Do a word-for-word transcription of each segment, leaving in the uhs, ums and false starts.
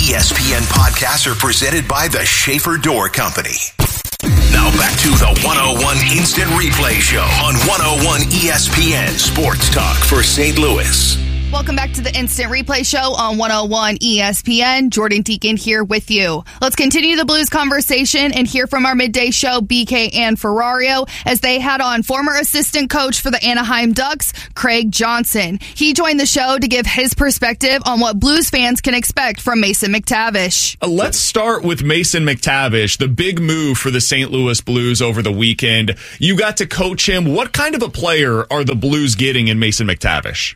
E S P N podcasts are presented by the Schaefer Door Company. Now back to the one oh one Instant Replay Show on one oh one E S P N Sports Talk for Saint Louis. Welcome back to the Instant Replay Show on one oh one E S P N. Jordan Deacon here with you. Let's continue the Blues conversation and hear from our midday show, B K and Ferrario, as they had on former assistant coach for the Anaheim Ducks, Craig Johnson. He joined the show to give his perspective on what Blues fans can expect from Mason McTavish. Uh, let's start with Mason McTavish, the big move for the Saint Louis Blues over the weekend. You got to coach him. What kind of a player are the Blues getting in Mason McTavish?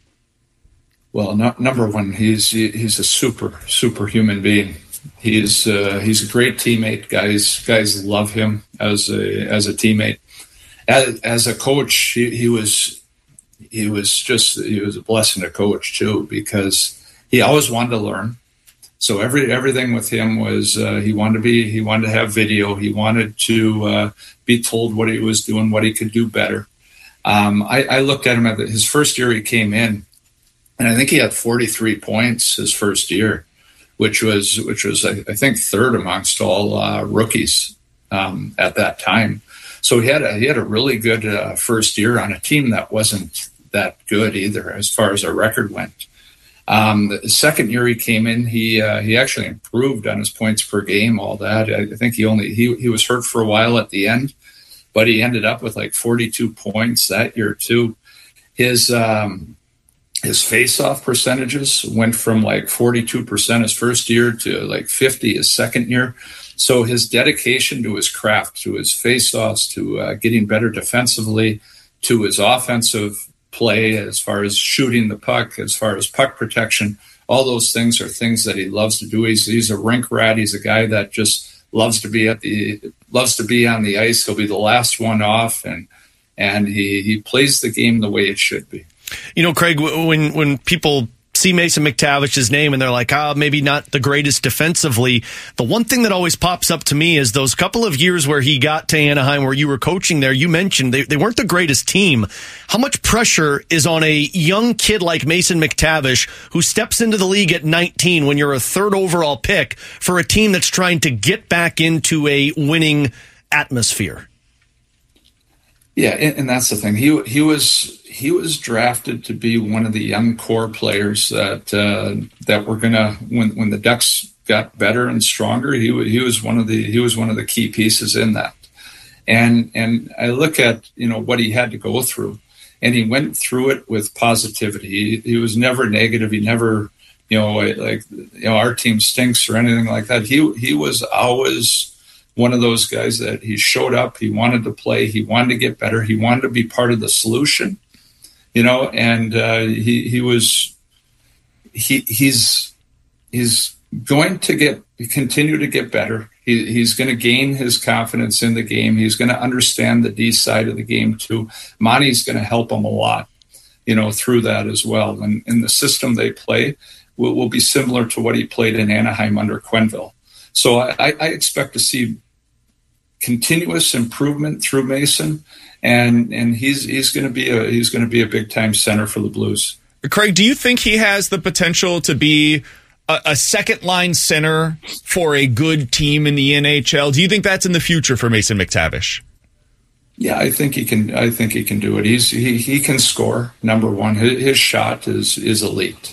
Well, no, number one, he's he's a super super human being. He's uh, he's a great teammate. Guys guys love him as a as a teammate. As, as a coach, he, he was he was just he was a blessing to coach too, because he always wanted to learn. So every everything with him was uh, he wanted to be he wanted to have video. He wanted to uh, be told what he was doing, what he could do better. Um, I, I looked at him at the, his first year he came in. And I think he had forty-three points his first year, which was which was I, I think third amongst all uh, rookies um, at that time. So he had a, he had a really good uh, first year on a team that wasn't that good either as far as our record went. Um, the second year he came in, he uh, he actually improved on his points per game. All that I think he only he he was hurt for a while at the end, but he ended up with like forty-two points that year too. His um, His face-off percentages went from like forty-two percent his first year to like fifty his second year. So his dedication to his craft, to his face-offs, to uh, getting better defensively, to his offensive play as far as shooting the puck, as far as puck protection, all those things are things that he loves to do. He's, he's a rink rat. He's a guy that just loves to be at the loves to be on the ice. He'll be the last one off, and and he, he plays the game the way it should be. You know, Craig, when when people see Mason McTavish's name and they're like, ah, oh, maybe not the greatest defensively, the one thing that always pops up to me is those couple of years where he got to Anaheim, where you were coaching there, you mentioned they, they weren't the greatest team. How much pressure is on a young kid like Mason McTavish, who steps into the league at nineteen when you're a third overall pick, for a team that's trying to get back into a winning atmosphere? Yeah, and, and that's the thing. He he was he was drafted to be one of the young core players that uh, that were gonna when when the Ducks got better and stronger. He he was one of the he was one of the key pieces in that. And and I look at you know what he had to go through, and he went through it with positivity. He, he was never negative. He never you know like you know our team stinks or anything like that. He he was always one of those guys that he showed up, he wanted to play, he wanted to get better, he wanted to be part of the solution, you know, and uh, he he was he he's he's going to get continue to get better. He, he's going to gain his confidence in the game. He's going to understand the D side of the game too. Monty's going to help him a lot, you know, through that as well. And in the system they play will, will be similar to what he played in Anaheim under Quenneville. So I, I expect to see continuous improvement through Mason, and and he's he's going to be a he's going to be a big time center for the Blues. Craig, do you think he has the potential to be a, a second line center for a good team in the N H L? Do you think that's in the future for Mason McTavish? Yeah, I think he can. I think he can do it. He's he he can score. Number one, his, his shot is is elite,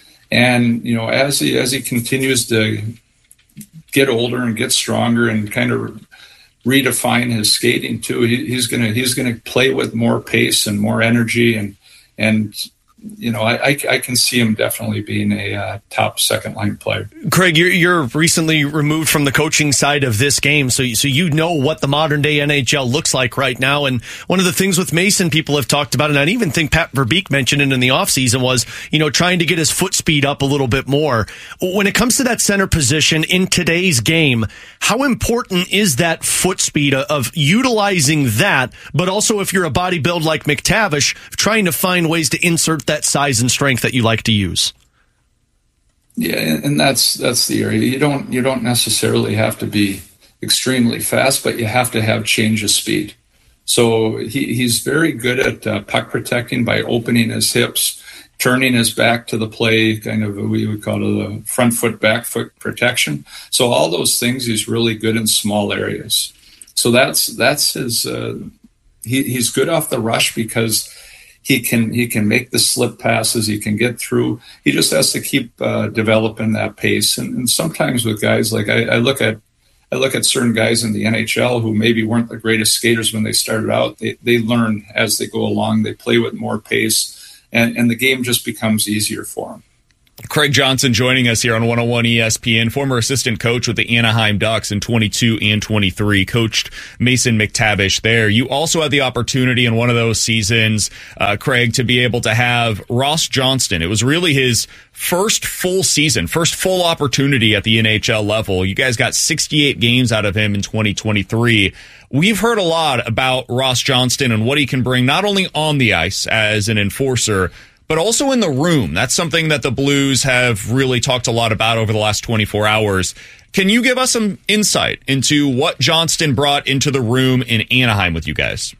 and you know as he as he continues to get older and get stronger and kind of redefine his skating too. He, he's gonna he's gonna play with more pace and more energy, and and you know I I, I can see him definitely being a uh, top second line player. Craig, you're you're recently removed from the coaching side of this game, so so you know what the modern day N H L looks like right now. And one of the things with Mason people have talked about, and I even think Pat Verbeek mentioned it in the offseason, was you know trying to get his foot speed up a little bit more. When it comes to that center position in today's game, how important is that foot speed of utilizing that, but also if you're a body build like McTavish, trying to find ways to insert that size and strength that you like to use? Yeah, and that's that's the area. You don't you don't necessarily have to be extremely fast, but you have to have change of speed. So he, he's very good at uh, puck protecting by opening his hips, turning his back to the play, kind of we would call it a front foot, back foot protection. So all those things, he's really good in small areas. So that's that's his. Uh, he, he's good off the rush because he can he can make the slip passes. He can get through. He just has to keep uh, developing that pace. And, and sometimes with guys like I, I look at. I look at certain guys in the N H L who maybe weren't the greatest skaters when they started out. They they learn as they go along. They play with more pace, and, and the game just becomes easier for them. Craig Johnson joining us here on one oh one E S P N, former assistant coach with the Anaheim Ducks in twenty-two and twenty-three, coached Mason McTavish there. You also had the opportunity in one of those seasons, uh, Craig, to be able to have Ross Johnston. It was really his first full season, first full opportunity at the N H L level. You guys got sixty-eight games out of him in twenty twenty-three. We've heard a lot about Ross Johnston and what he can bring, not only on the ice as an enforcer, but also in the room. That's something that the Blues have really talked a lot about over the last twenty-four hours. Can you give us some insight into what Johnston brought into the room in Anaheim with you guys?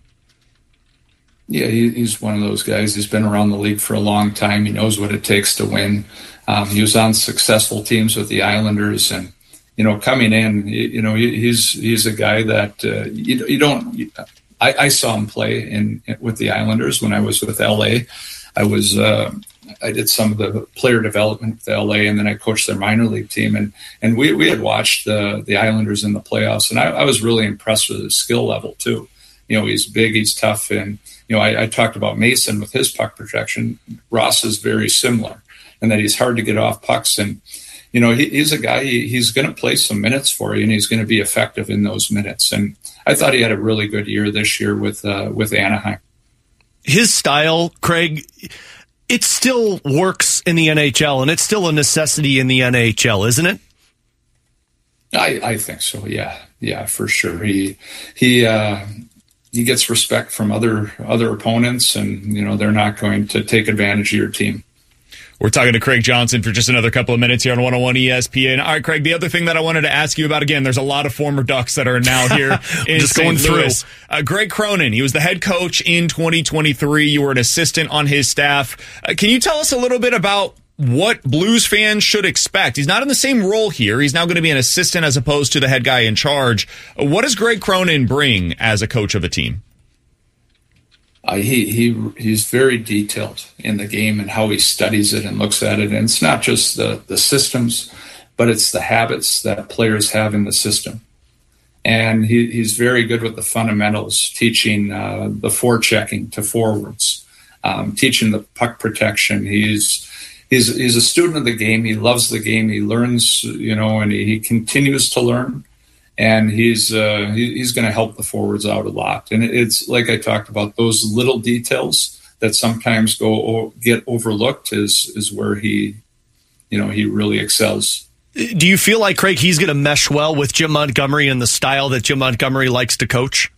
Yeah, he's one of those guys. He's been around the league for a long time. He knows what it takes to win. Um, he was on successful teams with the Islanders, and you know, coming in, you know, he's he's a guy that uh, you, you don't. You, I, I saw him play in with the Islanders when I was with L A. I was uh, I did some of the player development with L A, and then I coached their minor league team, and and we we had watched the the Islanders in the playoffs, and I, I was really impressed with his skill level too. You know, he's big, he's tough, and you know, I, I talked about Mason with his puck protection. Ross is very similar, and that he's hard to get off pucks, and you know, he, he's a guy. He, he's going to play some minutes for you, and he's going to be effective in those minutes. And I thought he had a really good year this year with uh, with Anaheim. His style, Craig, it still works in the N H L, and it's still a necessity in the N H L, isn't it? I, I think so. Yeah, yeah, for sure. He he uh, he gets respect from other other opponents, and you know they're not going to take advantage of your team. We're talking to Craig Johnson for just another couple of minutes here on one oh one E S P N. All right, Craig, the other thing that I wanted to ask you about, again, there's a lot of former Ducks that are now here in just Saint going Louis. through. Uh, Greg Cronin, he was the head coach in twenty twenty-three. You were an assistant on his staff. Uh, can you tell us a little bit about what Blues fans should expect? He's not in the same role here. He's now going to be an assistant as opposed to the head guy in charge. Uh, what does Greg Cronin bring as a coach of a team? Uh, he he he's very detailed in the game and how he studies it and looks at it. And it's not just the, the systems, but it's the habits that players have in the system. And he, he's very good with the fundamentals, teaching uh, the forechecking to forwards, um, teaching the puck protection. He's he's he's a student of the game. He loves the game. He learns, you know, and he, he continues to learn. And he's uh, he, he's going to help the forwards out a lot. And it's like I talked about, those little details that sometimes go get overlooked is is where he, you know, he really excels. Do you feel like, Craig, he's going to mesh well with Jim Montgomery and the style that Jim Montgomery likes to coach?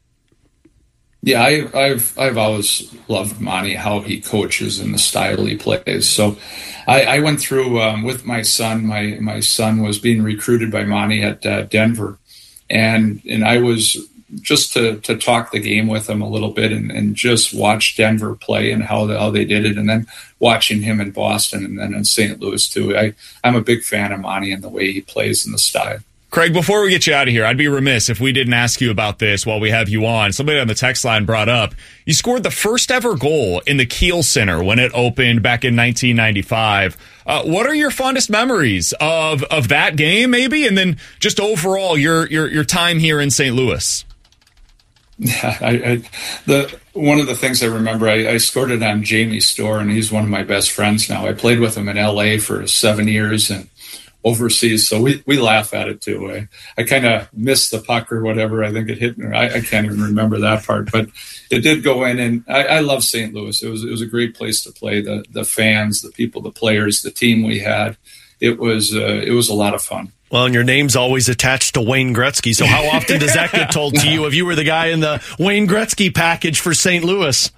Yeah, I, I've I've always loved Monty, how he coaches and the style he plays. So I, I went through um, with my son. My my son was being recruited by Monty at uh, Denver, and and I was just to to talk the game with him a little bit and, and just watch Denver play and how the, how they did it, and then watching him in Boston and then in Saint Louis too. I I'm a big fan of Monty and the way he plays and the style. Craig, before we get you out of here, I'd be remiss if we didn't ask you about this while we have you on. Somebody on the text line brought up, you scored the first ever goal in the Kiel Center when it opened back in nineteen ninety-five. Uh, what are your fondest memories of, of that game, maybe? And then just overall, your your, your time here in Saint Louis? Yeah, I, I, the one of the things I remember, I, I scored it on Jamie Storr, and he's one of my best friends now. I played with him in L A for seven years, and overseas, so we, we laugh at it too. I, I kind of missed the puck or whatever. I think it hit me. I, I can't even remember that part, but it did go in. And I, I love Saint Louis. It was it was a great place to play. The the fans, the people, the players, the team we had. It was uh, it was a lot of fun. Well, and your name's always attached to Wayne Gretzky. So how often does that get told to you if you were the guy in the Wayne Gretzky package for Saint Louis?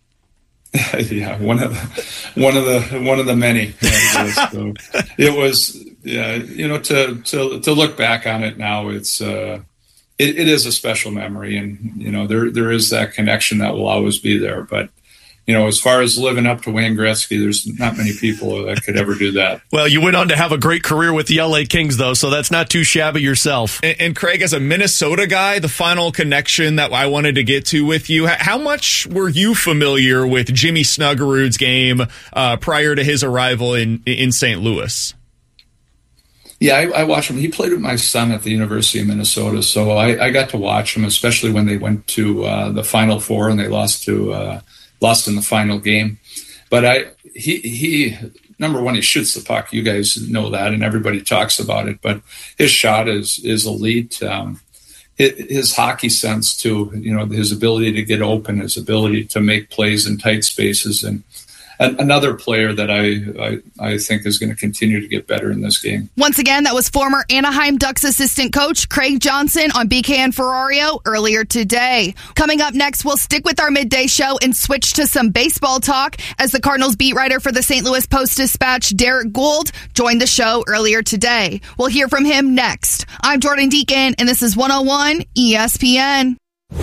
Yeah, one of the one of the one of the many. So it was, yeah, you know, to to to look back on it now, it's uh, it, it is a special memory, and you know, there there is that connection that will always be there. But you know, as far as living up to Wayne Gretzky, there's not many people that could ever do that. Well, you went on to have a great career with the L A Kings, though, so that's not too shabby yourself. And, and Craig, as a Minnesota guy, the final connection that I wanted to get to with you, how much were you familiar with Jimmy Snuggerud's game uh, prior to his arrival in in Saint Louis? Yeah, I, I watched him. He played with my son at the University of Minnesota, so I, I got to watch him, especially when they went to uh, the Final Four and they lost to uh, lost in the final game. But I, he, he, number one, he shoots the puck. You guys know that, and everybody talks about it. But his shot is is elite. Um, his hockey sense too, you know, his ability to get open, his ability to make plays in tight spaces, and another player that I, I I think is going to continue to get better in this game. Once again, that was former Anaheim Ducks assistant coach Craig Johnson on B K and Ferrario earlier today. Coming up next, we'll stick with our midday show and switch to some baseball talk as the Cardinals beat writer for the Saint Louis Post-Dispatch, Derek Gould, joined the show earlier today. We'll hear from him next. I'm Jordan Deacon, and this is one oh one E S P N.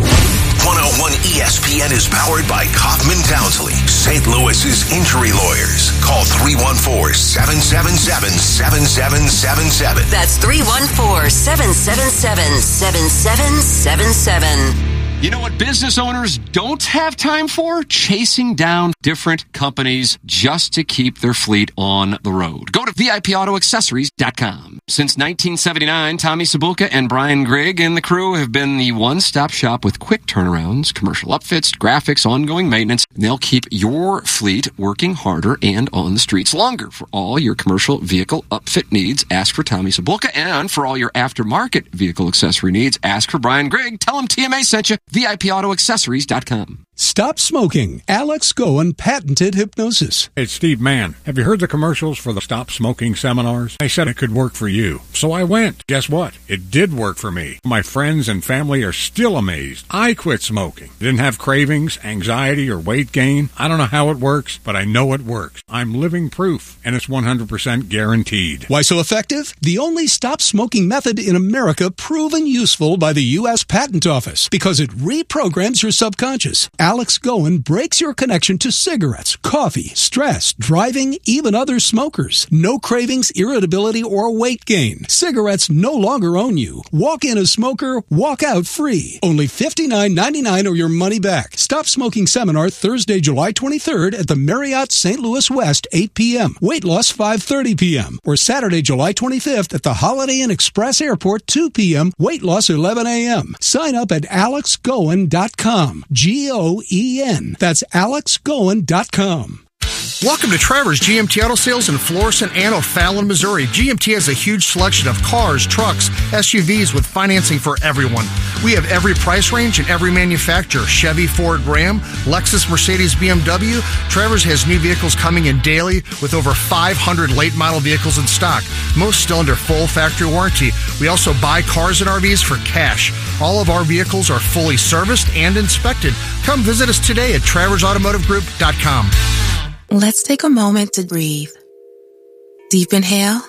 one oh one E S P N is powered by Kaufman Townsley, Saint Louis's injury lawyers. Call three one four, seven seven seven, seven seven seven seven. That's three one four, seven seven seven, seven seven seven seven. You know what business owners don't have time for? Chasing down different companies just to keep their fleet on the road. Go to V I P auto accessories dot com. Since nineteen seventy-nine, Tommy Sabulka and Brian Grigg and the crew have been the one-stop shop with quick turnarounds, commercial upfits, graphics, ongoing maintenance. And they'll keep your fleet working harder and on the streets longer. For all your commercial vehicle upfit needs, ask for Tommy Sabulka. And for all your aftermarket vehicle accessory needs, ask for Brian Grigg. Tell him T M A sent you. V I P auto accessories dot com. Stop smoking. Alex Goen patented hypnosis. It's Steve Mann. Have you heard the commercials for the Stop Smoking seminars? They said it could work for you. So I went. Guess what? It did work for me. My friends and family are still amazed. I quit smoking. Didn't have cravings, anxiety, or weight gain. I don't know how it works, but I know it works. I'm living proof, and it's one hundred percent guaranteed. Why so effective? The only stop smoking method in America proven useful by the U S Patent Office because it reprograms your subconscious. Alex Goen breaks your connection to cigarettes, coffee, stress, driving, even other smokers. No cravings, irritability, or weight gain. Cigarettes no longer own you. Walk in a smoker, walk out free. Only fifty-nine ninety-nine or your money back. Stop Smoking Seminar Thursday, July twenty-third at the Marriott Saint Louis West, eight p.m. Weight loss, five thirty p.m. Or Saturday, July twenty-fifth at the Holiday Inn Express Airport, two p.m. Weight loss, eleven a.m. Sign up at alex goen dot com. G O E N. That's alex goen dot com. Welcome to Trevor's G M T Auto Sales in Florissant and O'Fallon, Missouri. G M T has a huge selection of cars, trucks, S U Vs with financing for everyone. We have every price range and every manufacturer. Chevy, Ford, Ram, Lexus, Mercedes, B M W. Trevor's has new vehicles coming in daily with over five hundred late model vehicles in stock, most still under full factory warranty. We also buy cars and R Vs for cash. All of our vehicles are fully serviced and inspected. Come visit us today at travers automotive group dot com. Let's take a moment to breathe. Deep inhale.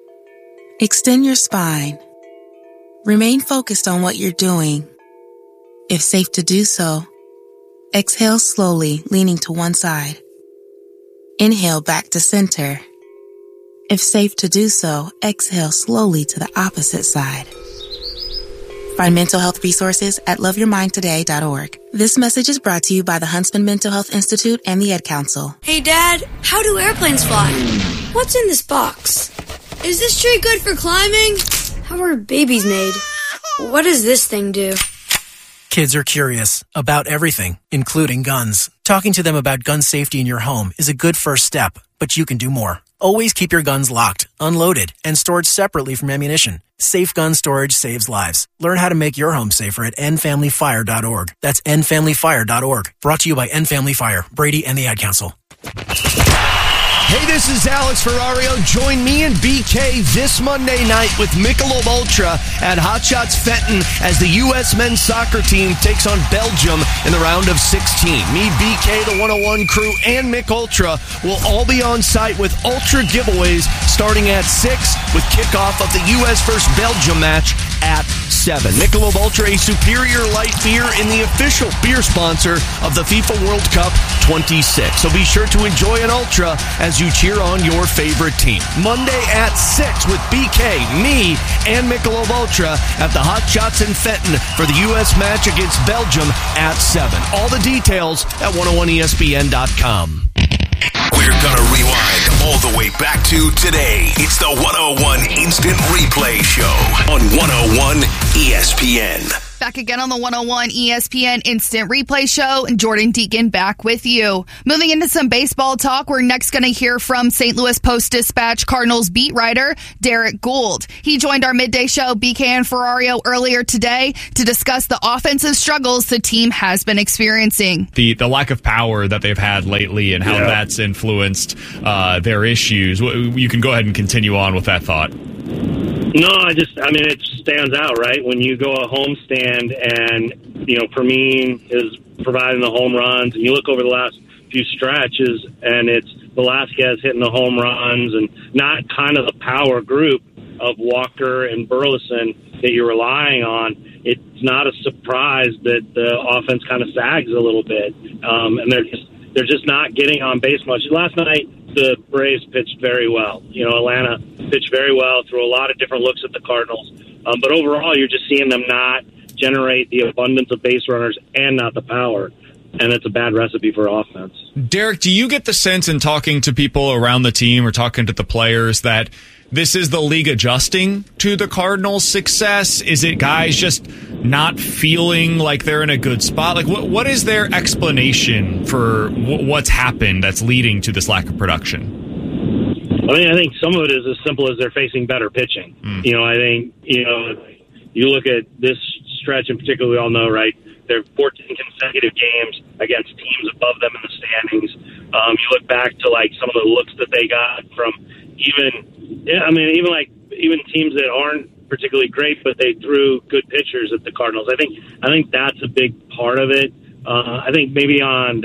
Extend your spine. Remain focused on what you're doing. If safe to do so, exhale slowly, leaning to one side. Inhale back to center. If safe to do so, exhale slowly to the opposite side. Find mental health resources at love your mind today dot org. This message is brought to you by the Huntsman Mental Health Institute and the Ad Council. Hey, Dad, how do airplanes fly? What's in this box? Is this tree good for climbing? How are babies made? What does this thing do? Kids are curious about everything, including guns. Talking to them about gun safety in your home is a good first step, but you can do more. Always keep your guns locked, unloaded, and stored separately from ammunition. Safe gun storage saves lives. Learn how to make your home safer at end family fire dot org. That's end family fire dot org. Brought to you by End Family Fire, Brady, and the Ad Council. Hey, this is Alex Ferrario. Join me and B K this Monday night with Michelob Ultra at Hot Shots Fenton as the U S men's soccer team takes on Belgium in the round of sixteen. Me, B K, the one oh one crew, and Mich Ultra will all be on site with Ultra giveaways starting at six with kickoff of the U S versus Belgium match at seven. Michelob Ultra, a superior light beer and the official beer sponsor of the FIFA World Cup twenty-six. So be sure to enjoy an Ultra as you cheer on your favorite team. Monday at six with B K, me, and Michelob Ultra at the Hot Shots in Fenton for the U S match against Belgium at seven. All the details at one oh one E S P N dot com. We're gonna rewind all the way back to today. It's the one oh one Instant Replay Show on one oh one E S P N. Back again on the one oh one E S P N Instant Replay Show, and Jordan Deacon back with you. Moving into some baseball talk, we're next going to hear from Saint Louis Post-Dispatch Cardinals beat writer Derek Gould. He joined our midday show, B K and Ferrario, earlier today to discuss the offensive struggles the team has been experiencing. The the lack of power that they've had lately and how yeah. that's influenced uh, their issues. You can go ahead and continue on with that thought. No, I just, I mean, it stands out, right? When you go a homestand and, you know, Permine is providing the home runs, and you look over the last few stretches, and it's Velasquez hitting the home runs, and not kind of the power group of Walker and Burleson that you're relying on. It's not a surprise that the offense kind of sags a little bit, um, and they're just they're just not getting on base much. Last night, the Braves pitched very well. You know, Atlanta pitched very well, threw a lot of different looks at the Cardinals. Um, but overall, you're just seeing them not generate the abundance of base runners and not the power. And it's a bad recipe for offense. Derek, do you get the sense in talking to people around the team or talking to the players that this is the league adjusting to the Cardinals' success? Is it guys just not feeling like they're in a good spot? Like, what what is their explanation for w- what's happened that's leading to this lack of production? I mean, I think some of it is as simple as they're facing better pitching. Mm. You know, I think, you know, you look at this stretch in particular, we all know, right? They're fourteen consecutive games against teams above them in the standings. Um, you look back to, like, some of the looks that they got from even, yeah, I mean, even like, even teams that aren't particularly great, but they threw good pitchers at the Cardinals. I think, I think that's a big part of it. Uh, I think maybe on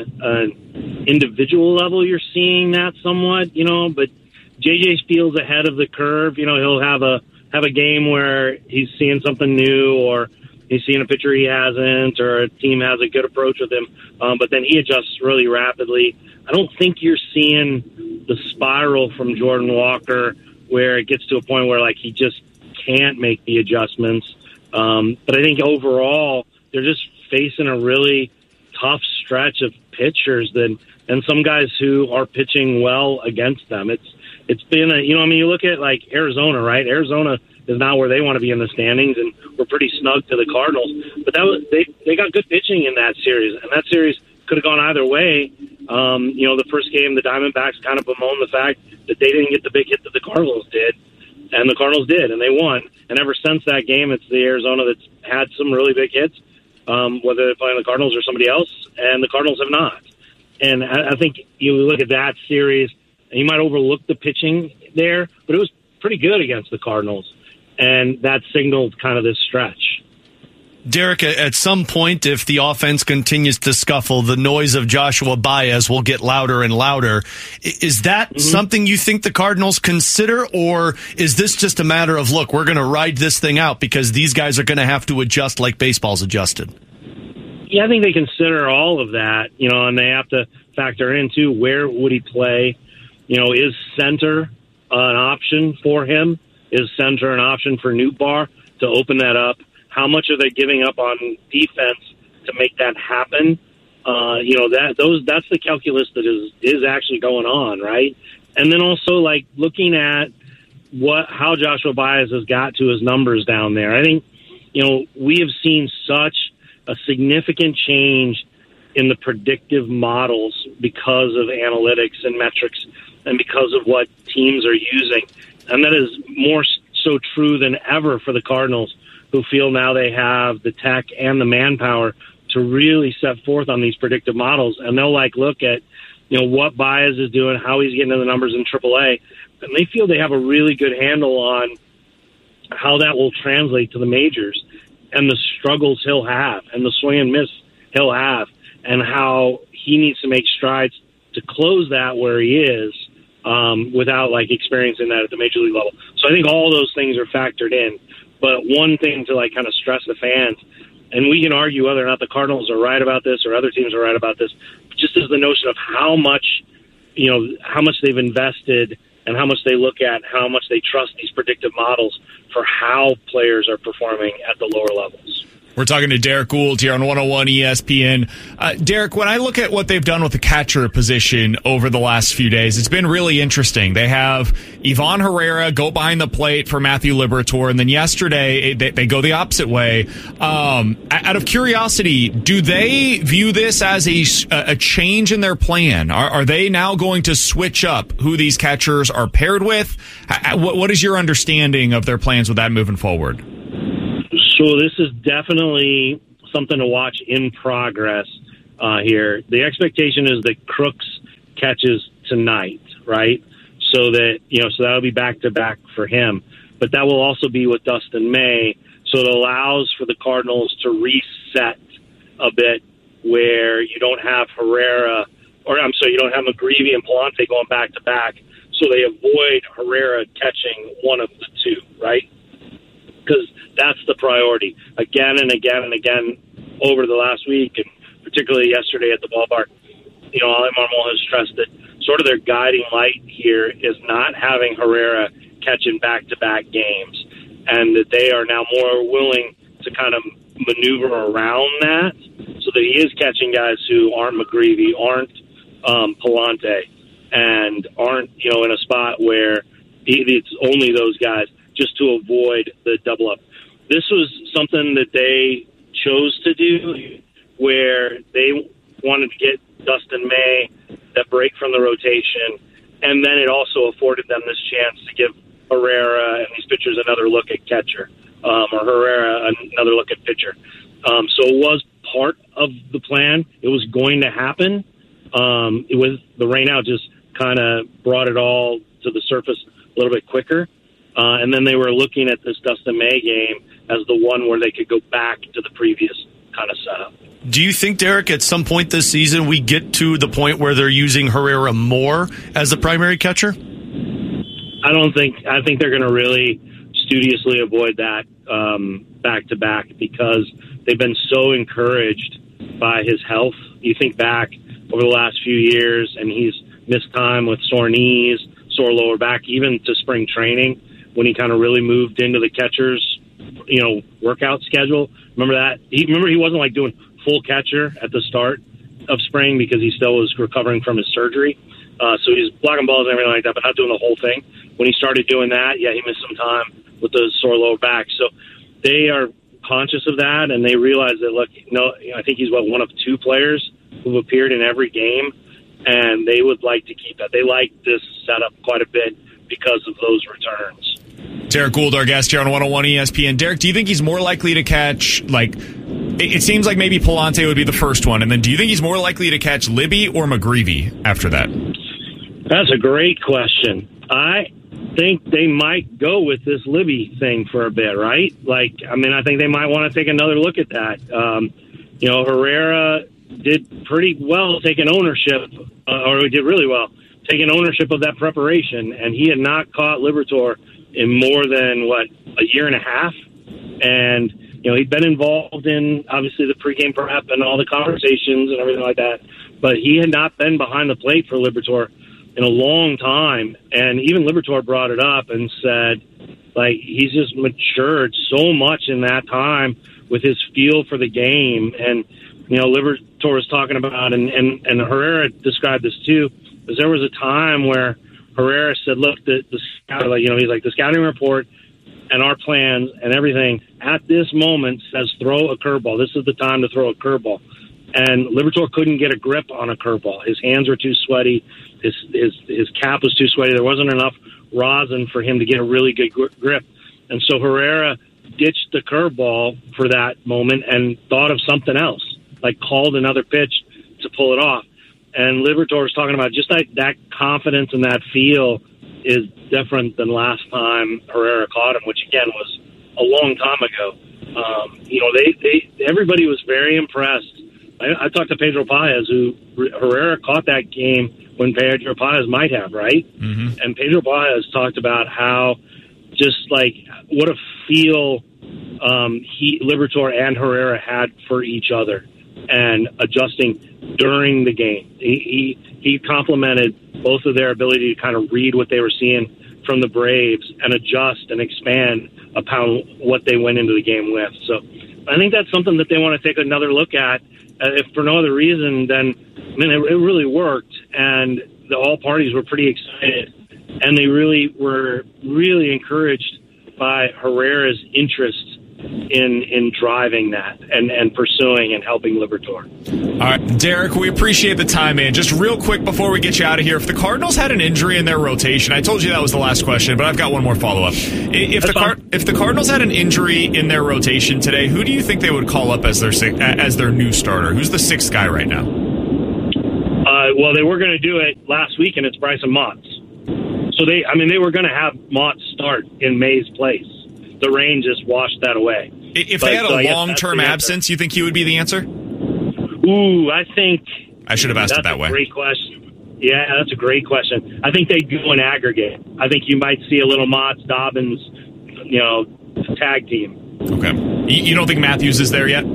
an individual level, you're seeing that somewhat, you know, but J J feels ahead of the curve. You know, he'll have a, have a game where he's seeing something new, or he's seeing a pitcher he hasn't, or a team has a good approach with him. Um, but then he adjusts really rapidly. I don't think you're seeing the spiral from Jordan Walker where it gets to a point where, like, he just can't make the adjustments. Um, but I think overall they're just facing a really tough stretch of pitchers that, and some guys who are pitching well against them. It's it's been a, you know, I mean, you look at like Arizona, right? Arizona is not where they want to be in the standings, and we're pretty snug to the Cardinals. But that was they they got good pitching in that series, and that series could have gone either way. Um, you know, the first game, the Diamondbacks kind of bemoaned the fact that they didn't get the big hit that the Cardinals did, and the Cardinals did, and they won. And ever since that game, it's the Arizona that's had some really big hits, um, whether they're playing the Cardinals or somebody else, and the Cardinals have not. And I, I think you look at that series, and you might overlook the pitching there, but it was pretty good against the Cardinals, and that signaled kind of this stretch. Derek, at some point, if the offense continues to scuffle, the noise of Joshua Baez will get louder and louder. Is that mm-hmm. something you think the Cardinals consider, or is this just a matter of, look, we're going to ride this thing out because these guys are going to have to adjust like baseball's adjusted? Yeah, I think they consider all of that, you know, and they have to factor into where would he play. You know, is center an option for him? Is center an option for Nootbaar to open that up? How much are they giving up on defense to make that happen? Uh, you know, that those that's the calculus that is is actually going on, right? And then also, like, looking at what how Joshua Baez has got to his numbers down there. I think, you know, we have seen such a significant change in the predictive models because of analytics and metrics and because of what teams are using. And that is more so true than ever for the Cardinals, who feel now they have the tech and the manpower to really set forth on these predictive models. And they'll, like, look at, you know, what Baez is doing, how he's getting to the numbers in triple A. And they feel they have a really good handle on how that will translate to the majors and the struggles he'll have and the swing and miss he'll have and how he needs to make strides to close that where he is um, without, like, experiencing that at the major league level. So I think all those things are factored in. But one thing to, like, kind of stress the fans, and we can argue whether or not the Cardinals are right about this or other teams are right about this, just as the notion of how much, you know, how much they've invested and how much they look at, how much they trust these predictive models for how players are performing at the lower levels. We're talking to Derek Gould here on one oh one E S P N. Uh, Derek, when I look at what they've done with the catcher position over the last few days, it's been really interesting. They have Ivan Herrera go behind the plate for Matthew Liberatore, and then yesterday they, they go the opposite way. Um, out of curiosity, do they view this as a, a change in their plan? Are, are they now going to switch up who these catchers are paired with? What, what is your understanding of their plans with that moving forward? So this is definitely something to watch in progress uh, here. The expectation is that Crooks catches tonight, right? So that, you know, so that'll be back-to-back for him. But that will also be with Dustin May. So it allows for the Cardinals to reset a bit where you don't have Herrera, or I'm sorry, you don't have McGreevy and Palante going back-to-back. So they avoid Herrera catching one of the two, right? Because that's the priority. Again and again and again over the last week, and particularly yesterday at the ballpark, you know, Ali Marmol has stressed that sort of their guiding light here is not having Herrera catching back-to-back games, and that they are now more willing to kind of maneuver around that so that he is catching guys who aren't McGreevy, aren't um, Palante, and aren't, you know, in a spot where it's only those guys, just to avoid the double up. This was something that they chose to do where they wanted to get Dustin May that break from the rotation, and then it also afforded them this chance to give Herrera and these pitchers another look at catcher, um, or Herrera another look at pitcher. Um, so it was part of the plan. It was going to happen. Um, it was the rain out just kind of brought it all to the surface a little bit quicker. Uh, and then they were looking at this Dustin May game as the one where they could go back to the previous kind of setup. Do you think, Derek, at some point this season we get to the point where they're using Herrera more as the primary catcher? I don't think. I think they're going to really studiously avoid that um, back-to-back because they've been so encouraged by his health. You think back over the last few years, and he's missed time with sore knees, sore lower back, even to spring training, when he kind of really moved into the catcher's, you know, workout schedule. Remember that? He, remember he wasn't like doing full catcher at the start of spring because he still was recovering from his surgery. Uh, so he's blocking balls and everything like that, but not doing the whole thing. When he started doing that, yeah, he missed some time with the sore lower back. So they are conscious of that, and they realize that, look, no, I think he's what, one of two players who've appeared in every game, and they would like to keep that. They like this setup quite a bit because of those returns. Derek Gould, our guest here on one oh one E S P N. Derek, do you think he's more likely to catch, like, it, it seems like maybe Palante would be the first one, and then do you think he's more likely to catch Libby or McGreevy after that? That's a great question. I think they might go with this Libby thing for a bit, right? Like, I mean, I think they might want to take another look at that. Um, you know, Herrera did pretty well taking ownership, uh, or he did really well, taking ownership of that preparation, and he had not caught Liberatore in more than, what, a year and a half? And, you know, he'd been involved in, obviously, the pregame prep and all the conversations and everything like that, but he had not been behind the plate for Liberatore in a long time. And even Liberatore brought it up and said, like, he's just matured so much in that time with his feel for the game. And, you know, Liberatore was talking about, and, and, and Herrera described this too, is there was a time where Herrera said, look, the, the scout, like, you know, he's like, the scouting report and our plans and everything at this moment says throw a curveball. This is the time to throw a curveball. And Liberatore couldn't get a grip on a curveball. His hands were too sweaty. His, his, his cap was too sweaty. There wasn't enough rosin for him to get a really good grip. And so Herrera ditched the curveball for that moment and thought of something else, like called another pitch to pull it off. And Liberatore was talking about just that, that confidence and that feel is different than last time Herrera caught him, which, again, was a long time ago. Um, you know, they, they everybody was very impressed. I, I talked to Pedro Paez, who Herrera caught that game when Pedro Paez might have, right? Mm-hmm. And Pedro Paez talked about how just, like, what a feel um, he, Liberatore and Herrera had for each other and adjusting during the game. He, he, he complimented both of their ability to kind of read what they were seeing from the Braves and adjust and expand upon what they went into the game with. So I think that's something that they want to take another look at. Uh, if for no other reason, then, I mean, it, it really worked, and the, all parties were pretty excited, and they really were really encouraged by Herrera's interest in in driving that and, and pursuing and helping Liberatore. All right, Derek, we appreciate the time, man. Just real quick before we get you out of here, if the Cardinals had an injury in their rotation, I told you that was the last question, but I've got one more follow-up. If the Car- if the Cardinals had an injury in their rotation today, who do you think they would call up as their six- as their new starter? Who's the sixth guy right now? Uh, well, they were going to do it last week, and it's Bryson Motts. So they, I mean, they were going to have Motts start in May's place. The rain just washed that away. If but, they had a so long-term absence, you think he would be the answer? Ooh, I think... I should have asked it that way. That's a great question. Yeah, that's a great question. I think they go in aggregate. I think you might see a little Motts, Dobbins, you know, tag team. Okay. You don't think Matthews is there yet?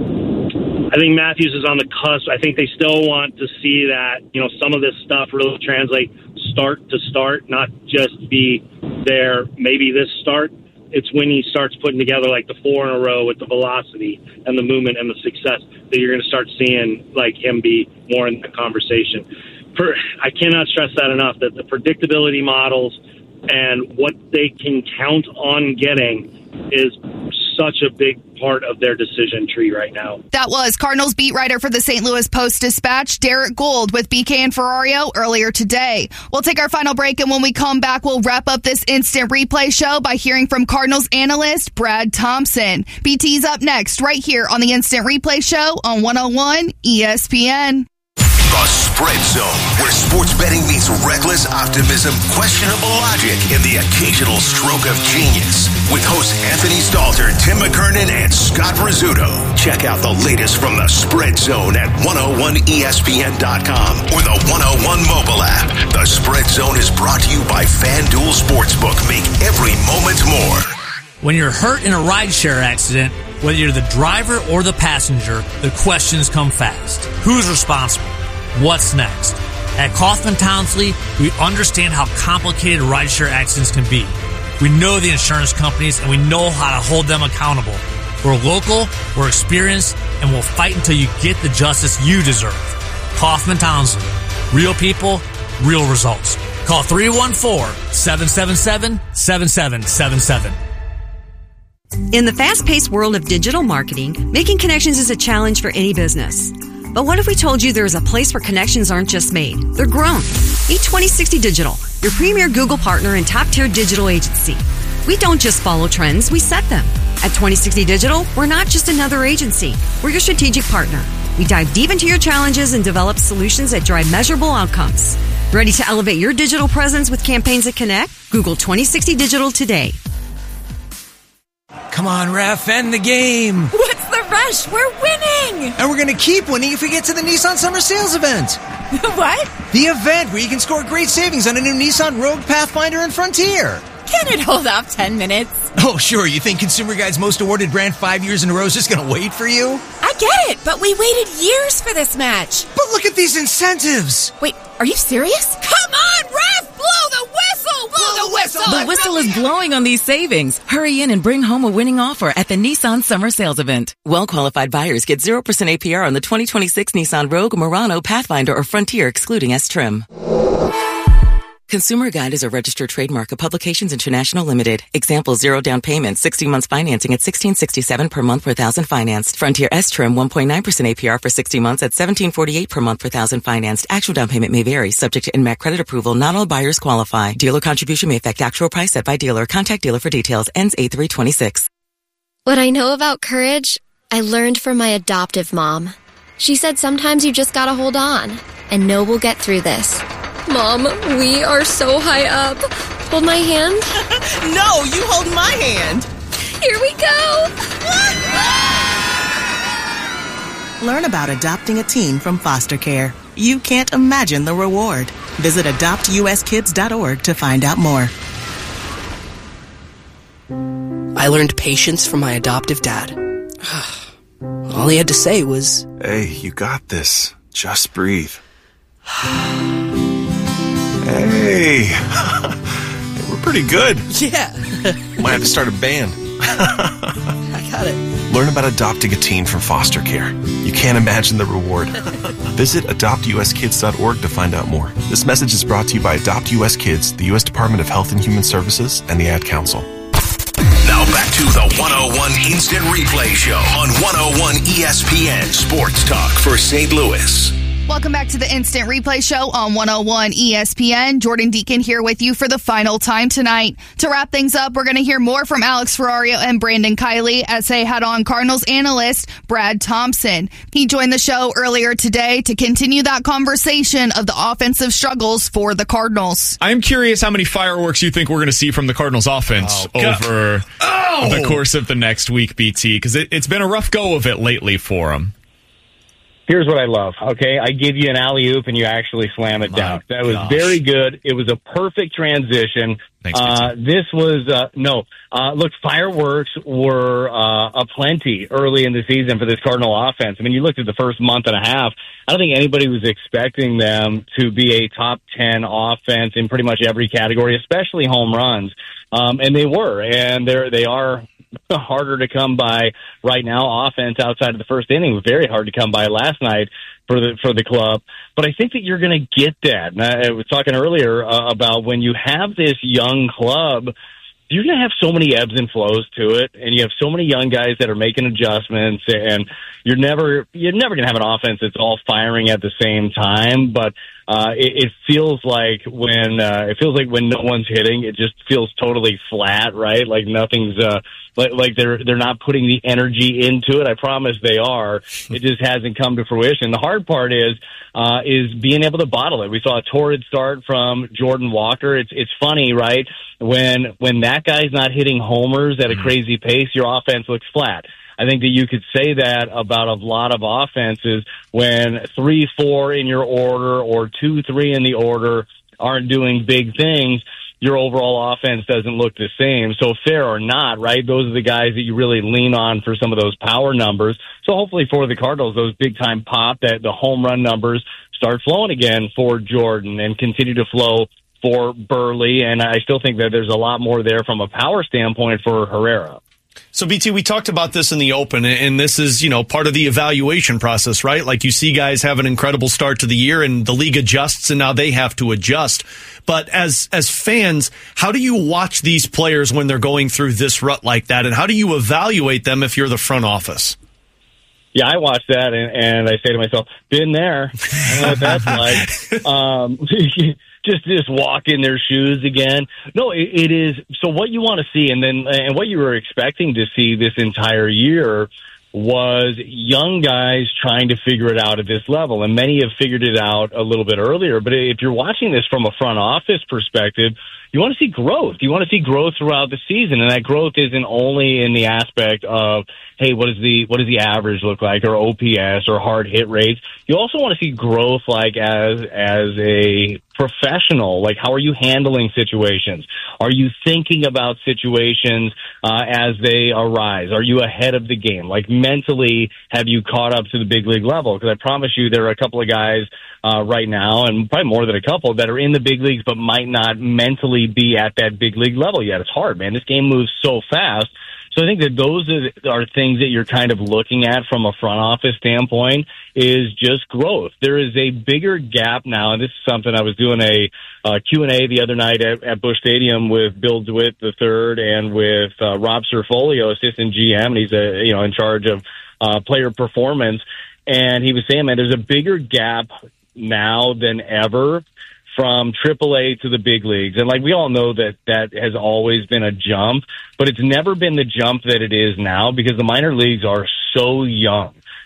I think Matthews is on the cusp. I think they still want to see that, you know, some of this stuff really translate start to start, not just be there maybe this start. It's when he starts putting together like the four in a row with the velocity and the movement and the success that you're going to start seeing like him be more in the conversation. For, I cannot stress that enough, that the predictability models and what they can count on getting is such a big part of their decision tree right now. That was Cardinals beat writer for the Saint Louis Post-Dispatch, Derek Gould, with B K and Ferrario earlier today. We'll take our final break, and when we come back, we'll wrap up this instant replay show by hearing from Cardinals analyst Brad Thompson. B T's up next, right here on the Instant Replay Show on one oh one E S P N. The Spread Zone, where sports betting meets reckless optimism, questionable logic, and the occasional stroke of genius. With hosts Anthony Stalter, Tim McKernan, and Scott Rizzuto. Check out the latest from the Spread Zone at one oh one E S P N dot com or the one oh one mobile app. The Spread Zone is brought to you by FanDuel Sportsbook. Make every moment more. When you're hurt in a rideshare accident, whether you're the driver or the passenger, the questions come fast. Who's responsible? What's next? At Kaufman Townsley, we understand how complicated rideshare accidents can be. We know the insurance companies, and we know how to hold them accountable. We're local, we're experienced, and we'll fight until you get the justice you deserve. Kaufman Townsley. Real people, real results. Call three one four, seven seven seven, seven seven seven seven. In the fast-paced world of digital marketing, making connections is a challenge for any business. But what if we told you there is a place where connections aren't just made, they're grown? Meet twenty sixty Digital, your premier Google partner and top-tier digital agency. We don't just follow trends, we set them. At twenty sixty Digital, we're not just another agency. We're your strategic partner. We dive deep into your challenges and develop solutions that drive measurable outcomes. Ready to elevate your digital presence with campaigns that connect? Google twenty sixty Digital today. Come on, ref, end the game. What's the rush? We're winning. And we're going to keep winning if we get to the Nissan Summer Sales event. What? The event where you can score great savings on a new Nissan Rogue, Pathfinder, and Frontier. Can it hold off ten minutes? Oh, sure. You think Consumer Guide's most awarded brand five years in a row is just going to wait for you? I get it, but we waited years for this match. But look at these incentives. Wait, are you serious? Come on, ref! Blow the whistle! Blow, Blow the whistle! The whistle is blowing on these savings. Hurry in and bring home a winning offer at the Nissan Summer Sales event. Well-qualified buyers get zero percent A P R on the twenty twenty-six Nissan Rogue, Murano, Pathfinder, or Frontier, excluding S-Trim. Consumer Guide is a registered trademark of Publications International Limited. Example, zero down payment, sixty months financing at sixteen sixty-seven per month per thousand financed. Frontier S-Trim, one point nine percent A P R for sixty months at seventeen forty-eight per month per thousand financed. Actual down payment may vary, subject to N M A C credit approval. Not all buyers qualify. Dealer contribution may affect actual price set by dealer. Contact dealer for details. Ends eight three twenty-six. What I know about courage, I learned from my adoptive mom. She said sometimes you just gotta hold on and know we'll get through this. Mom, we are so high up. Hold my hand. No, you hold my hand. Here we go. Learn about adopting a teen from foster care. You can't imagine the reward. Visit adopt u s kids dot org to find out more. I learned patience from my adoptive dad. All he had to say was, "Hey, you got this. Just breathe." Hey, we're pretty good. Yeah. Might have to start a band. I got it. Learn about adopting a teen from foster care. You can't imagine the reward. Visit adopt u s kids dot org to find out more. This message is brought to you by Adopt U S Kids, the U S Department of Health and Human Services, and the Ad Council. Now back to the one oh one Instant Replay Show on one oh one E S P N Sports Talk for Saint Louis. Welcome back to the Instant Replay Show on one oh one E S P N. Jordan Deacon here with you for the final time tonight. To wrap things up, we're going to hear more from Alex Ferrario and Brandon Kiley as they had on Cardinals analyst Brad Thompson. He joined the show earlier today to continue that conversation of the offensive struggles for the Cardinals. I'm curious how many fireworks you think we're going to see from the Cardinals offense oh, over oh. the course of the next week, B T, because it, it's been a rough go of it lately for them. Here's what I love, okay? I give you an alley-oop, and you actually slam it down. That was gosh. very good. It was a perfect transition. Thanks, uh, this was, uh, no, uh, look, fireworks were uh, aplenty early in the season for this Cardinal offense. I mean, you looked at the first month and a half, I don't think anybody was expecting them to be a top ten offense in pretty much every category, especially home runs. Um, and they were, and they're, they are harder to come by right now. Offense outside of the first inning was very hard to come by last night for the for the club. But I think that you're going to get that. And I was talking earlier uh, about when you have this young club, you're going to have so many ebbs and flows to it, and you have so many young guys that are making adjustments, and you're never you're never going to have an offense that's all firing at the same time. But uh, it, it feels like when uh, it feels like when no one's hitting, it just feels totally flat, right? Like nothing's uh, like like they're they're not putting the energy into it. I promise they are. It just hasn't come to fruition. The hard part is uh, is being able to bottle it. We saw a torrid start from Jordan Walker. It's it's funny, right? When when that guy's not hitting homers at a crazy pace, your offense looks flat. I think that you could say that about a lot of offenses when three, four in your order or two, three in the order aren't doing big things. Your overall offense doesn't look the same. So fair or not, right? Those are the guys that you really lean on for some of those power numbers. So hopefully for the Cardinals, those big time pop, that the home run numbers start flowing again for Jordan and continue to flow for Burley, and I still think that there's a lot more there from a power standpoint for Herrera. So, B T, we talked about this in the open, and this is, you know, part of the evaluation process, right? Like you see guys have an incredible start to the year, and the league adjusts, and now they have to adjust. But as as fans, how do you watch these players when they're going through this rut like that, and how do you evaluate them if you're the front office? Yeah, I watch that, and, and I say to myself, been there. I know what that's like. Um, just just walk in their shoes again. No, it, it is. So what you want to see, and then and what you were expecting to see this entire year was young guys trying to figure it out at this level, and many have figured it out a little bit earlier. But if you're watching this from a front office perspective, you want to see growth. You want to see growth throughout the season, and that growth isn't only in the aspect of, hey, what is the what does the average look like, or O P S, or hard hit rates. You also want to see growth, like as as a professional. Like, how are you handling situations? Are you thinking about situations uh, as they arise? Are you ahead of the game? Like, mentally, have you caught up to the big league level? Because I promise you, there are a couple of guys uh, right now, and probably more than a couple, that are in the big leagues but might not mentally be at that big league level yet. It's hard, man. This game moves so fast. So I think that those are, are things that you're kind of looking at from a front office standpoint, is just growth. There is a bigger gap now, and this is something I was doing a uh, Q and A the other night at, at Busch Stadium with Bill DeWitt the third and with uh, Rob Cerfolio, assistant G M, and he's a, you know in charge of uh, player performance. And he was saying, man, there's a bigger gap now than ever from triple A to the big leagues. And like we all know that that has always been a jump, but it's never been the jump that it is now because the minor leagues are so young.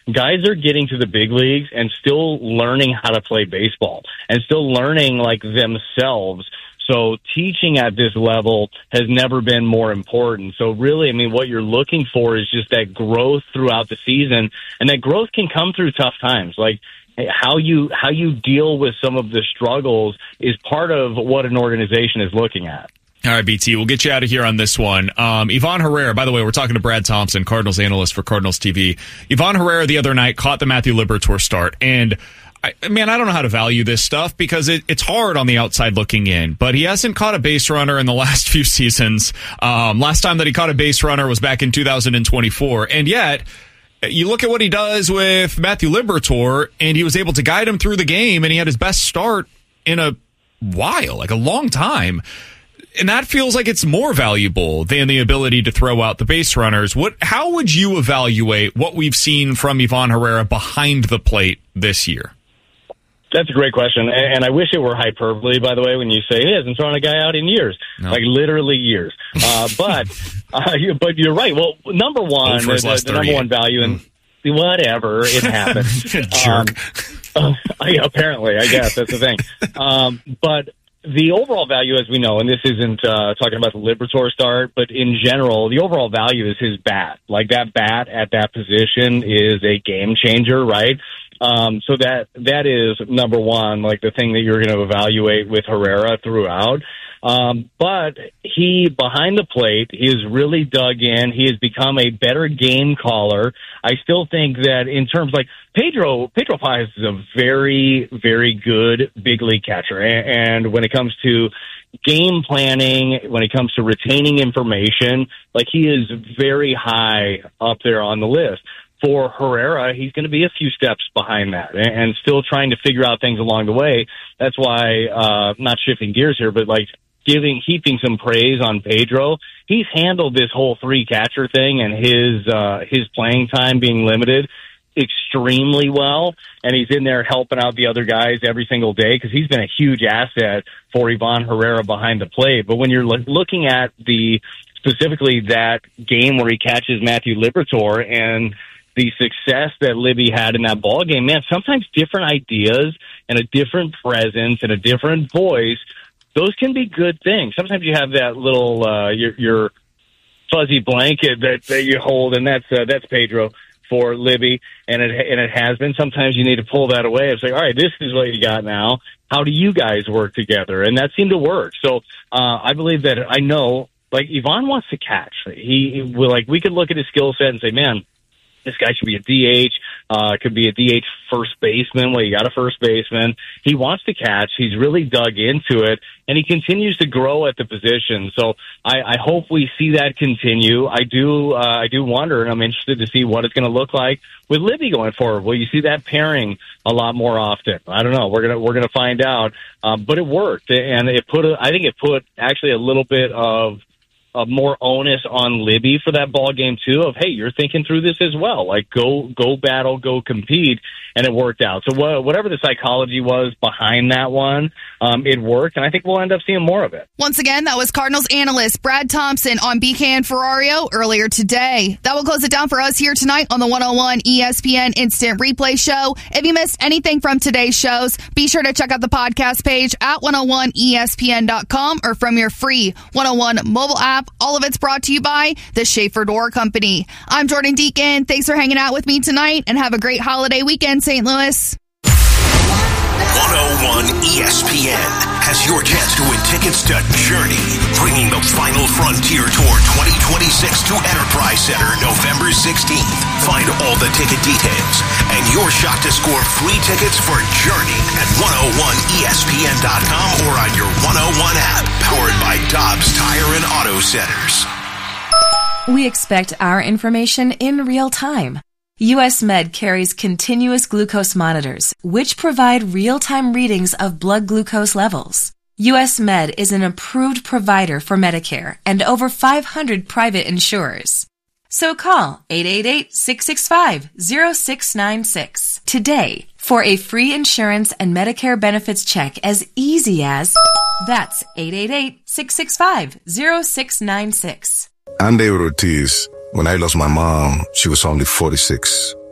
guys are getting to the big leagues and still learning how to play baseball and still learning like themselves. So teaching at this level has never been more important. So really, I mean, what you're looking for is just that growth throughout the season, and that growth can come through tough times. Like how you how you deal with some of the struggles is part of what an organization is looking at. All right, B T, we'll get you out of here on this one. Um, Ivan Herrera, by the way, we're talking to Brad Thompson, Cardinals analyst for Cardinals T V. Ivan Herrera the other night caught the Matthew Liberatore start, and I, man, I don't know how to value this stuff because it, it's hard on the outside looking in, but he hasn't caught a base runner in the last few seasons. Um, last time that he caught a base runner was back in two thousand twenty-four. And yet, you look at what he does with Matthew Liberatore, and he was able to guide him through the game, and he had his best start in a while, like a long time. And that feels like it's more valuable than the ability to throw out the base runners. What? How would you evaluate what we've seen from Ivan Herrera behind the plate this year? That's a great question, and I wish it were hyperbole, by the way, when you say he hasn't thrown a guy out in years, no. like literally years. Uh, but uh, you, but you're right. Well, number one, the, the, the number one value, and mm. whatever, it happens. Jerk. Um, uh, yeah, apparently, I guess that's the thing. Um, but the overall value, as we know, and this isn't uh, talking about the Liberatore start, but in general, the overall value is his bat. Like that bat at that position is a game changer, right? Um, so that, that is number one, like the thing that you're going to evaluate with Herrera throughout. Um, but he, behind the plate, he has really dug in. He has become a better game caller. I still think that in terms like Pedro, Pedro Paz is a very, very good big league catcher. And, and when it comes to game planning, when it comes to retaining information, like he is very high up there on the list. For Herrera, he's going to be a few steps behind that and, and still trying to figure out things along the way. That's why, uh, not shifting gears here, but like giving, heaping some praise on Pedro. He's handled this whole three catcher thing and his, uh, his playing time being limited extremely well. And he's in there helping out the other guys every single day because he's been a huge asset for Ivan Herrera behind the plate. But when you're lo- looking at the, specifically that game where he catches Matthew Liberatore and the success that Libby had in that ball game, man, sometimes different ideas and a different presence and a different voice, those can be good things. Sometimes you have that little, uh, your, your fuzzy blanket that, that you hold, and that's, uh, that's Pedro for Libby, and it, and it has been. Sometimes you need to pull that away and say, all right, this is what you got now. How do you guys work together? And that seemed to work. So, uh, I believe that I know, like, Ivan wants to catch. He, he will, like, we could look at his skill set and say, man, this guy should be a D H, uh, could be a D H first baseman. Well, you got a first baseman. He wants to catch. He's really dug into it, and he continues to grow at the position. So I, I hope we see that continue. I do, uh, I do wonder, and I'm interested to see what it's going to look like with Libby going forward. Will you see that pairing a lot more often? I don't know. We're gonna, we're gonna find out. Um, but it worked, and it put, a, I think it put actually a little bit of, Uh, more onus on Libby for that ball game too of, hey, you're thinking through this as well. Like go, go battle, go compete. And it worked out. So wh- whatever the psychology was behind that one, um, it worked. And I think we'll end up seeing more of it. Once again, that was Cardinals analyst Brad Thompson on B K and Ferrario earlier today. That will close it down for us here tonight on the one oh one E S P N Instant Replay Show. If you missed anything from today's shows, be sure to check out the podcast page at one oh one E S P N dot com or from your free one oh one mobile app. All of it's brought to you by the Schaefer Door Company. I'm Jordan Deacon. Thanks for hanging out with me tonight, and have a great holiday weekend, Saint Louis. one oh one E S P N has your chance to win tickets to Journey, bringing the Final Frontier Tour twenty twenty-six to Enterprise Center November sixteenth. Find all the ticket details and your shot to score free tickets for Journey at one oh one E S P N dot com or on your one oh one app, powered by Dobbs Tire and Auto Centers. We expect our information in real time. U S Med carries continuous glucose monitors, which provide real-time readings of blood glucose levels. U S Med is an approved provider for Medicare and over five hundred private insurers. So call eight eight eight, six six five, zero six nine six today for a free insurance and Medicare benefits check as easy as, that's eight eight eight, six six five, zero six nine six. I'm David Ortiz. When I lost my mom, she was only forty-six.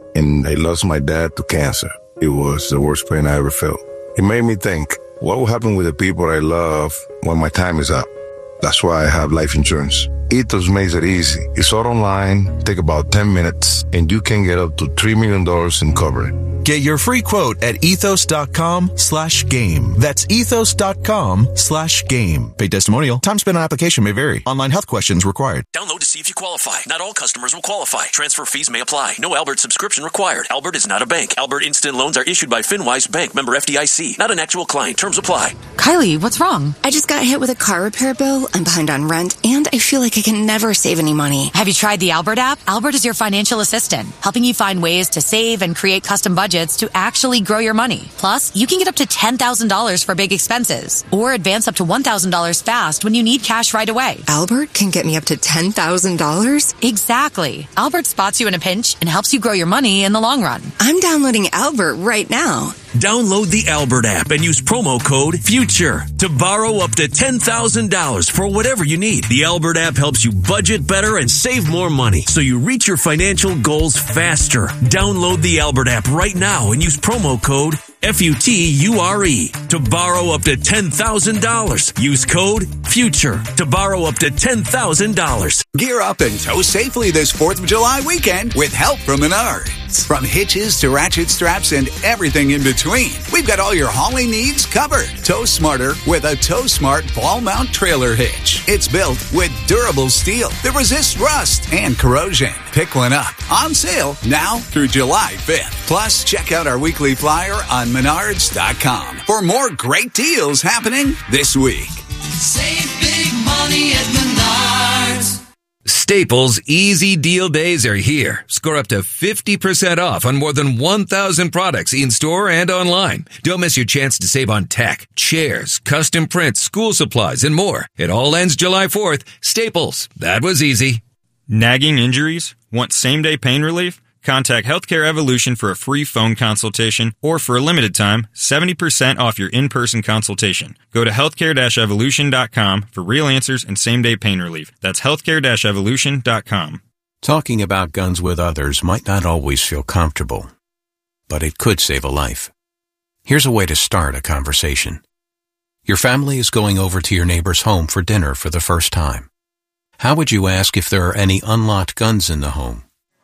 and I lost my dad to cancer. It was the worst pain I ever felt. It made me think, what will happen with the people I love when my time is up? That's why I have life insurance. Ethos makes it easy. It's all online, take about ten minutes, and you can get up to three million dollars in coverage. Get your free quote at ethos.com slash game. That's ethos.com slash game. Paid testimonial. Time spent on application may vary. Online health questions required. Download to see if you qualify. Not all customers will qualify. Transfer fees may apply. No Albert subscription required. Albert is not a bank. Albert Instant Loans are issued by FinWise Bank, member F D I C. Not an actual client. Terms apply. Kylie, what's wrong? I just got hit with a car repair bill. I'm behind on rent, and I feel like I can never save any money. Have you tried the Albert app? Albert is your financial assistant, helping you find ways to save and create custom budgets to actually grow your money. Plus, you can get up to ten thousand dollars for big expenses or advance up to one thousand dollars fast when you need cash right away. Albert can get me up to ten thousand dollars? Exactly. Albert spots you in a pinch and helps you grow your money in the long run. I'm downloading Albert right now. Download the Albert app and use promo code FUTURE to borrow up to ten thousand dollars for whatever you need. The Albert app helps you budget better and save more money so you reach your financial goals faster. Download the Albert app right now and use promo code F U T U R E to borrow up to ten thousand dollars. Use code FUTURE to borrow up to ten thousand dollars. Gear up and tow safely this fourth of July weekend with help from Menards. From hitches to ratchet straps and everything in between, we've got all your hauling needs covered. Tow smarter with a Tow Smart ball mount trailer hitch. It's built with durable steel that resists rust and corrosion. Pick one up. On sale now through July fifth. Plus, check out our weekly flyer on menards dot com for more great deals happening this week. Save big money at Menards. Staples Easy Deal Days are here. Score up to fifty percent off on more than one thousand products in-store and online. Don't miss your chance to save on tech, chairs, custom prints, school supplies, and more. It all ends July fourth. Staples. That was easy. Nagging injuries? Want same-day pain relief? Contact Healthcare Evolution for a free phone consultation, or for a limited time, seventy percent off your in-person consultation. Go to healthcare evolution dot com for real answers and same-day pain relief. That's healthcare evolution dot com. Talking about guns with others might not always feel comfortable, but it could save a life. Here's a way to start a conversation. Your family is going over to your neighbor's home for dinner for the first time. How would you ask if there are any unlocked guns in the home?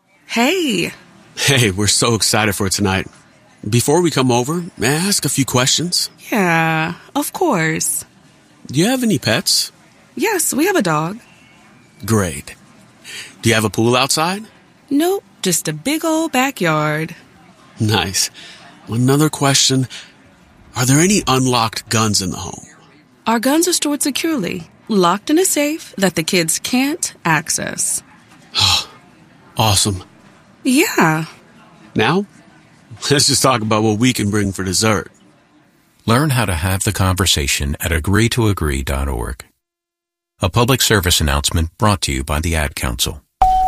Hey. Hey, we're so excited for tonight. Before we come over, may I ask a few questions? Yeah, of course. Do you have any pets? Yes, we have a dog. Great. Do you have a pool outside? Nope, just a big old backyard. Nice. Another question. Are there any unlocked guns in the home? Our guns are stored securely, locked in a safe that the kids can't access. Awesome. Yeah. Now, let's just talk about what we can bring for dessert. Learn how to have the conversation at agree to agree dot org. A public service announcement brought to you by the Ad Council.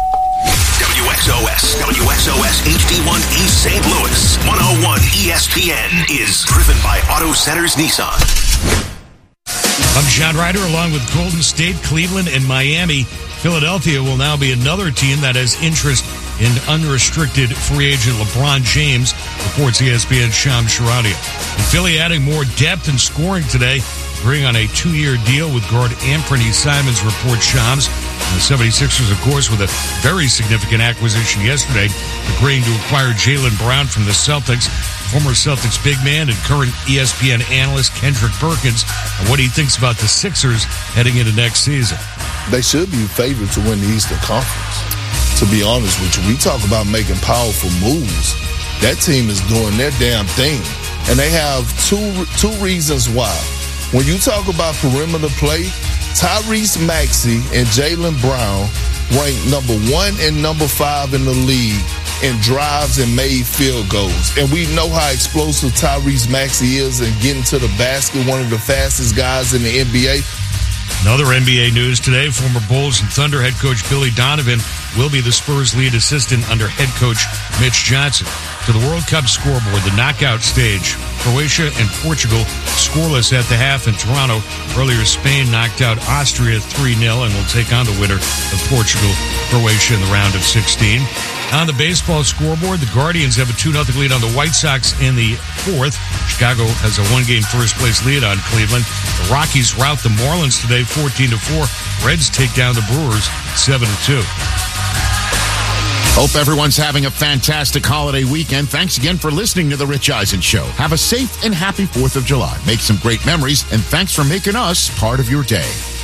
W X O S, W X O S H D one East Saint Louis, one oh one E S P N is driven by Auto Centers Nissan. I'm John Ryder along with Golden State, Cleveland, and Miami. Philadelphia will now be another team that has interest in unrestricted free agent LeBron James, reports E S P N's Shams Charania. And Philly adding more depth and scoring today, agreeing on a two-year deal with guard Anthony Simons, reports Shams. And the seventy-sixers, of course, with a very significant acquisition yesterday, agreeing to acquire Jaylen Brown from the Celtics. Former Celtics big man and current E S P N analyst Kendrick Perkins, and what he thinks about the Sixers heading into next season. They should be favored to win the Eastern Conference. To be honest with you, we talk about making powerful moves. That team is doing their damn thing. And they have two two reasons why. When you talk about perimeter play, Tyrese Maxey and Jaylen Brown ranked number one and number five in the league in drives and made field goals. And we know how explosive Tyrese Maxey is in getting to the basket, one of the fastest guys in the N B A. Another N B A news today, former Bulls and Thunder head coach Billy Donovan will be the Spurs' lead assistant under head coach Mitch Johnson. To the World Cup scoreboard, the knockout stage. Croatia and Portugal scoreless at the half in Toronto. Earlier, Spain knocked out Austria three nil and will take on the winner of Portugal, Croatia in the round of sixteen. On the baseball scoreboard, the Guardians have a two nothing lead on the White Sox in the fourth. Chicago has a one-game first-place lead on Cleveland. The Rockies rout the Marlins today fourteen to four. Reds take down the Brewers seven to two. Hope everyone's having a fantastic holiday weekend. Thanks again for listening to The Rich Eisen Show. Have a safe and happy fourth of July. Make some great memories, and thanks for making us part of your day.